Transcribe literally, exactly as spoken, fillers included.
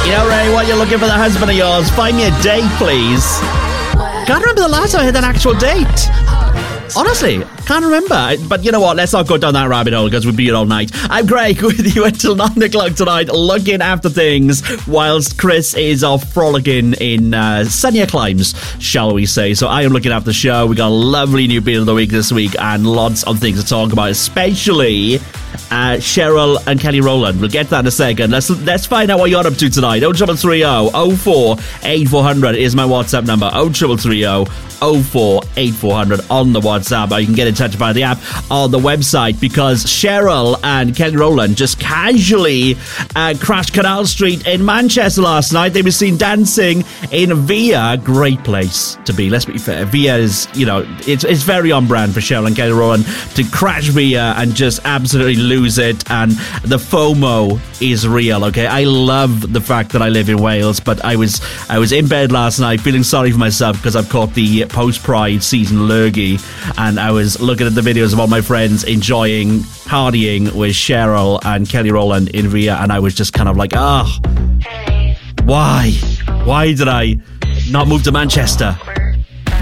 You know, Ray, while you're looking for the husband of yours, find me a date, please. Can't remember the last time I had an actual date. Honestly, can't remember. But you know what? Let's not go down that rabbit hole because we'll be here all night. I'm Greg with you until nine o'clock tonight, looking after things, whilst Chris is off frolicking in uh, sunnier climes, shall we say. So I am looking after the show. We got a lovely new beat of the week this week and lots of things to talk about, especially uh, Cheryl and Kelly Rowland. We'll get to that in a second. Let's let's find out what you're up to tonight. oh three three oh, oh four, eight four hundred is my WhatsApp number. oh three three oh, oh four, eight four hundred on the WhatsApp, or you can get in touch via the app on the website, because Cheryl and Kelly Rowland just casually uh, crashed Canal Street in Manchester last night. They were seen dancing in Via. Great place to be, let's be fair. Via is, you know, it's, it's very on brand for Cheryl and Kelly Rowland to crash Via and just absolutely lose it, and the FOMO is real, okay? I love the fact that I live in Wales, but I was I was in bed last night feeling sorry for myself because I've caught the post-Pride season lurgy, and I was looking at the videos of all my friends enjoying partying with Cheryl and Kelly Rowland in Via, and I was just kind of like, ah, oh, why? Why did I not move to Manchester?